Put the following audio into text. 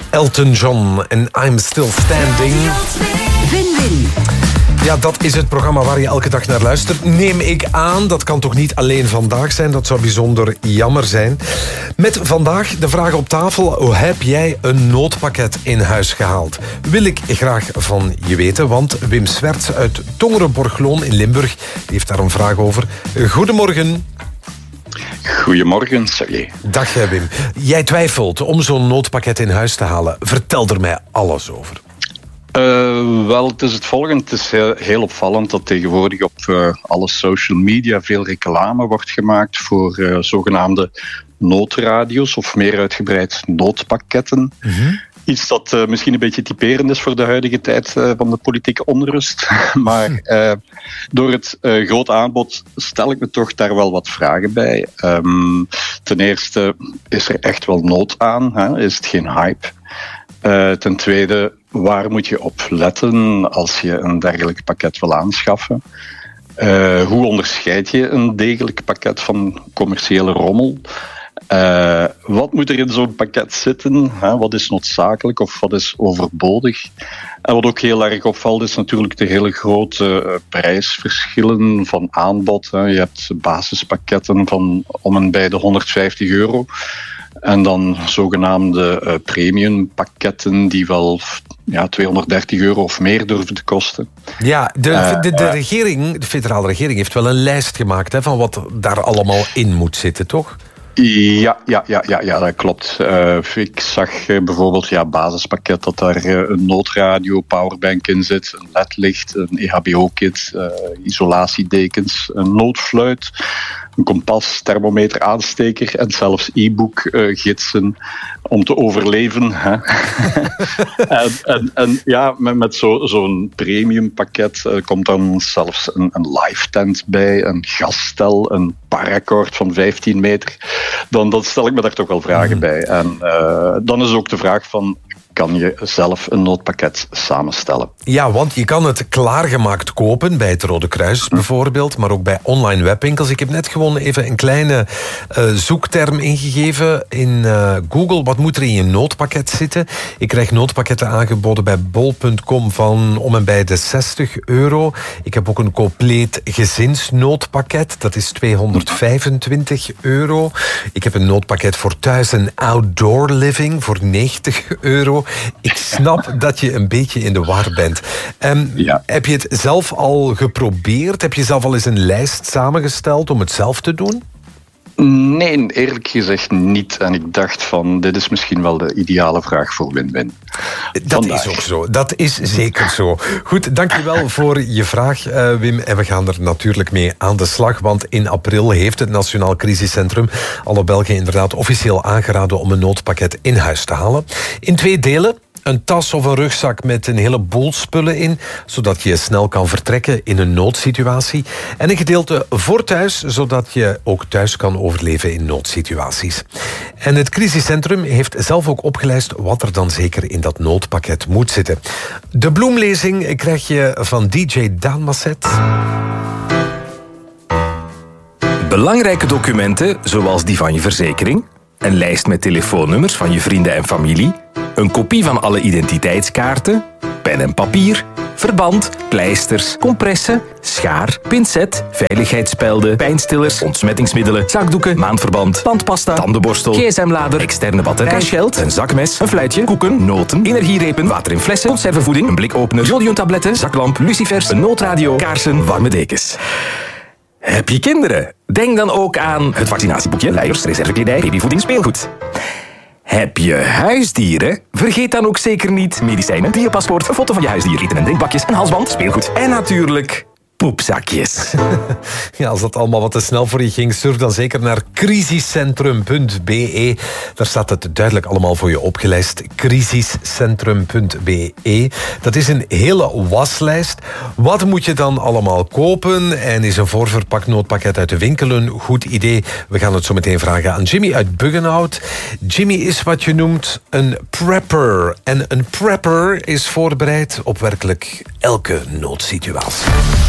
Elton John en I'm Still Standing. Win-win. Ja, dat is het programma waar je elke dag naar luistert. Neem ik aan, dat kan toch niet alleen vandaag zijn? Dat zou bijzonder jammer zijn. Met vandaag de vraag op tafel: hoe heb jij een noodpakket in huis gehaald? Wil ik graag van je weten, want Wim Swerts uit Tongeren-Borgloon in Limburg heeft daar een vraag over. Goedemorgen. Goedemorgen, Xavier. Dag Wim. Jij twijfelt om zo'n noodpakket in huis te halen. Vertel er mij alles over. Wel, het is het volgende. Het is heel opvallend dat tegenwoordig op alle social media veel reclame wordt gemaakt voor zogenaamde noodradio's of meer uitgebreid noodpakketten. Mm-hmm. Iets dat misschien een beetje typerend is voor de huidige tijd van de politieke onrust. Maar door het grote aanbod stel ik me toch daar wel wat vragen bij. Ten eerste, is er echt wel nood aan? Hè? Is het geen hype? Ten tweede, waar moet je op letten als je een dergelijk pakket wil aanschaffen? Hoe onderscheid je een degelijk pakket van commerciële rommel? Wat moet er in zo'n pakket zitten? Wat is noodzakelijk of wat is overbodig? En wat ook heel erg opvalt is natuurlijk de hele grote prijsverschillen van aanbod. Je hebt basispakketten van om en bij de €150. En dan zogenaamde premiumpakketten die wel €230 of meer durven te kosten. Ja, de regering, de federale regering heeft wel een lijst gemaakt van wat daar allemaal in moet zitten, toch? Ja, dat klopt. Ik zag bijvoorbeeld basispakket dat daar een noodradio, powerbank in zit, een ledlicht, een EHBO-kit, isolatiedekens, een noodfluit, een kompas, thermometer, aansteker en zelfs e-book-gidsen om te overleven. Hè. Met zo'n premiumpakket komt dan zelfs een live tent bij, een gasstel, een paracord van 15 meter. Dan stel ik me daar toch wel vragen bij. En dan is ook de vraag van: kan je zelf een noodpakket samenstellen? Ja, want je kan het klaargemaakt kopen bij het Rode Kruis bijvoorbeeld, maar ook bij online webwinkels. Ik heb net gewoon even een kleine zoekterm ingegeven in Google. Wat moet er in je noodpakket zitten? Ik krijg noodpakketten aangeboden bij bol.com van om en bij de €60. Ik heb ook een compleet gezinsnoodpakket. Dat is €225. Ik heb een noodpakket voor thuis en outdoor living voor €90. Ik snap dat je een beetje in de war bent. Heb je het zelf al geprobeerd? Heb je zelf al eens een lijst samengesteld om het zelf te doen? Nee, eerlijk gezegd niet. En ik dacht van, dit is misschien wel de ideale vraag voor win-win. Dat is ook zo. Dat is zeker zo. Goed, dankjewel voor je vraag, Wim. En we gaan er natuurlijk mee aan de slag. Want in april heeft het Nationaal Crisiscentrum alle Belgen inderdaad officieel aangeraden om een noodpakket in huis te halen. In 2 delen. Een tas of een rugzak met een heleboel spullen in, zodat je snel kan vertrekken in een noodsituatie. En een gedeelte voor thuis, zodat je ook thuis kan overleven in noodsituaties. En het crisiscentrum heeft zelf ook opgelijst wat er dan zeker in dat noodpakket moet zitten. De bloemlezing krijg je van DJ Daan Masset. Belangrijke documenten, zoals die van je verzekering, een lijst met telefoonnummers van je vrienden en familie, een kopie van alle identiteitskaarten, pen en papier, verband, pleisters, compressen, schaar, pincet, veiligheidsspelden, pijnstillers, ontsmettingsmiddelen, zakdoeken, maandverband, tandpasta, tandenborstel, gsm-lader, externe batterij, cashgeld, een zakmes, een fluitje, koeken, noten, energierepen, water in flessen, conservevoeding, een blikopener, jodiumtabletten, zaklamp, lucifers, een noodradio, kaarsen, warme dekens. Heb je kinderen? Denk dan ook aan het vaccinatieboekje, luiers, reservekledij, babyvoeding, speelgoed. Heb je huisdieren? Vergeet dan ook zeker niet medicijnen, dierenpaspoort, een foto van je huisdier, eten en drinkbakjes, een halsband, speelgoed en natuurlijk poepzakjes. Ja, als dat allemaal wat te snel voor je ging, surf dan zeker naar crisiscentrum.be. Daar staat het duidelijk allemaal voor je opgelijst. Crisiscentrum.be. Dat is een hele waslijst. Wat moet je dan allemaal kopen? En is een voorverpakt noodpakket uit de winkel een goed idee? We gaan het zo meteen vragen aan Jimmy uit Buggenhout. Jimmy is wat je noemt een prepper. En een prepper is voorbereid op werkelijk elke noodsituatie.